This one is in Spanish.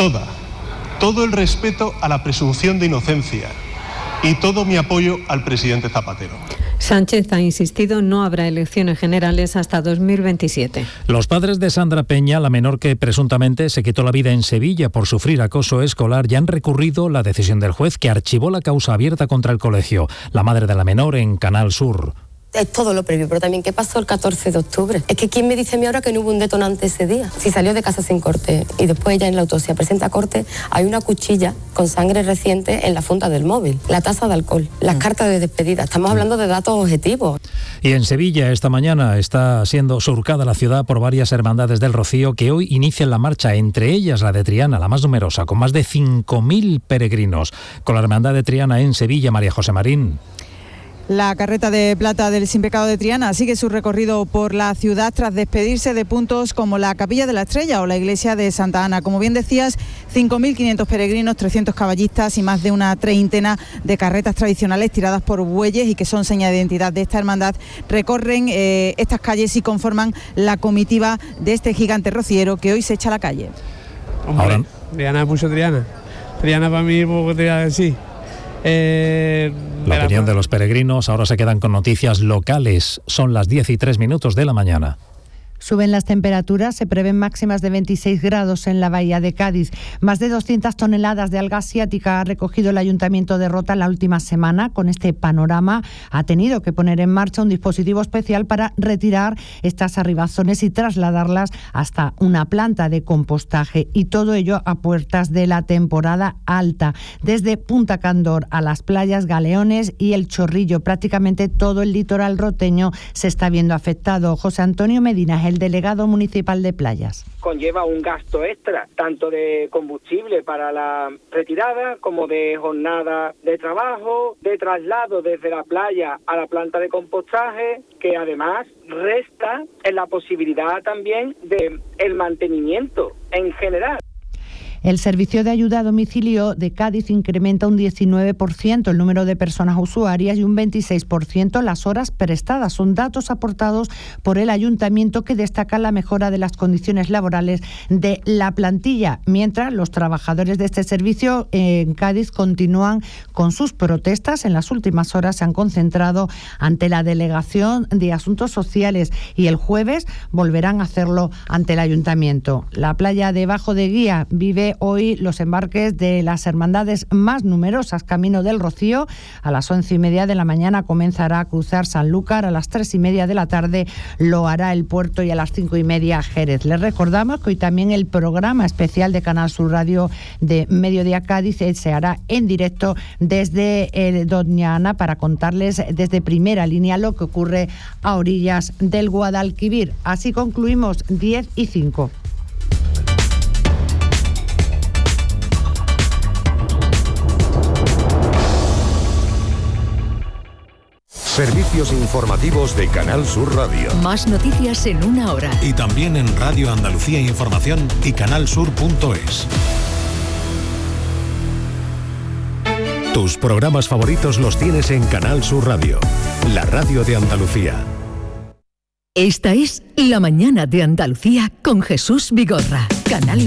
todo el respeto a la presunción de inocencia y todo mi apoyo al presidente Zapatero. Sánchez ha insistido, no habrá elecciones generales hasta 2027. Los padres de Sandra Peña, la menor que presuntamente se quitó la vida en Sevilla por sufrir acoso escolar, ya han recurrido la decisión del juez que archivó la causa abierta contra el colegio. La madre de la menor en Canal Sur. Es todo lo previo, pero también ¿qué pasó el 14 de octubre? Es que ¿quién me dice a mí ahora que no hubo un detonante ese día? Si salió de casa sin corte y después ella en la autopsia presenta corte, hay una cuchilla con sangre reciente en la funda del móvil, la tasa de alcohol, las cartas de despedida. Estamos hablando de datos objetivos. Y en Sevilla esta mañana está siendo surcada la ciudad por varias hermandades del Rocío que hoy inician la marcha, entre ellas la de Triana, la más numerosa, con más de 5.000 peregrinos. Con la hermandad de Triana en Sevilla, María José Marín. La carreta de plata del Sin Pecado de Triana sigue su recorrido por la ciudad tras despedirse de puntos como la Capilla de la Estrella o la Iglesia de Santa Ana. Como bien decías, 5.500 peregrinos, 300 caballistas y más de una treintena de carretas tradicionales tiradas por bueyes y que son seña de identidad de esta hermandad recorren estas calles y conforman la comitiva de este gigante rociero que hoy se echa a la calle. Hombre, Triana es mucho Triana. Triana para mí, poco te voy a decir. La opinión de los peregrinos. Ahora se quedan con noticias locales. Son las 10:03 de la mañana. Suben las temperaturas, se prevén máximas de 26 grados en la bahía de Cádiz. Más de 200 toneladas de alga asiática ha recogido el Ayuntamiento de Rota la última semana. Con este panorama ha tenido que poner en marcha un dispositivo especial para retirar estas arribazones y trasladarlas hasta una planta de compostaje. Y todo ello a puertas de la temporada alta. Desde Punta Candor a las playas Galeones y El Chorrillo, prácticamente todo el litoral roteño se está viendo afectado. José Antonio Medina es el delegado municipal de playas. Conlleva un gasto extra, tanto de combustible para la retirada como de jornada de trabajo, de traslado desde la playa a la planta de compostaje, que además resta en la posibilidad también de el mantenimiento en general. El servicio de ayuda a domicilio de Cádiz incrementa un 19% el número de personas usuarias y un 26% las horas prestadas. Son datos aportados por el Ayuntamiento, que destaca la mejora de las condiciones laborales de la plantilla, mientras los trabajadores de este servicio en Cádiz continúan con sus protestas. En las últimas horas se han concentrado ante la Delegación de Asuntos Sociales y el jueves volverán a hacerlo ante el Ayuntamiento. La playa de Bajo de Guía vive hoy los embarques de las hermandades más numerosas. Camino del Rocío a las 11:30 de la mañana comenzará a cruzar Sanlúcar, a las 3:30 de la tarde lo hará el Puerto y a las 5:30 Jerez. Les recordamos que hoy también el programa especial de Canal Sur Radio de Mediodía Cádiz se hará en directo desde Doña Ana para contarles desde primera línea lo que ocurre a orillas del Guadalquivir. Así concluimos 10:05. Servicios informativos de Canal Sur Radio. Más noticias en una hora. Y también en Radio Andalucía Información y canalsur.es. Tus programas favoritos los tienes en Canal Sur Radio, la radio de Andalucía. Esta es La Mañana de Andalucía con Jesús Vigorra. Canal